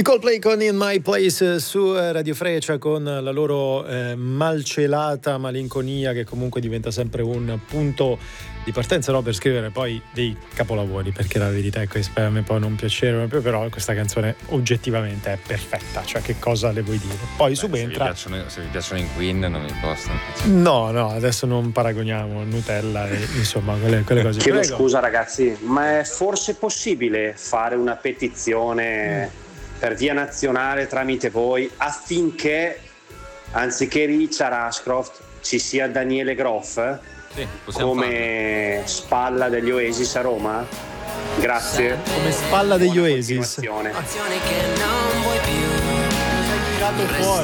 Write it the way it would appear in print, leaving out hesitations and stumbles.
I Coldplay con In My Place su Radio Frecia, con la loro malcelata malinconia che comunque diventa sempre un punto di partenza, no, per scrivere poi dei capolavori, perché la verità è che a me poi non piaceva, però questa canzone oggettivamente è perfetta, cioè che cosa le vuoi dire? Poi subentra... Se vi piacciono i Queen non mi possono. No, adesso non paragoniamo Nutella e insomma quelle cose. Chiedo Prego. scusa ragazzi, ma è forse possibile fare una petizione per via nazionale tramite voi affinché anziché Richard Ashcroft ci sia Daniele Groff come spalla degli Oasis a Roma? Grazie. Come spalla degli Oasis. Continuazione. Tirato fuori.